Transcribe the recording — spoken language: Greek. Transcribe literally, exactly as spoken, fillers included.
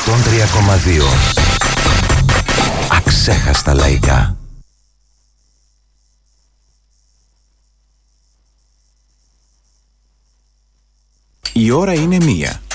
εκατόν τρία κόμμα δύο. Αξέχαστα λαϊκά. Η ώρα είναι μία.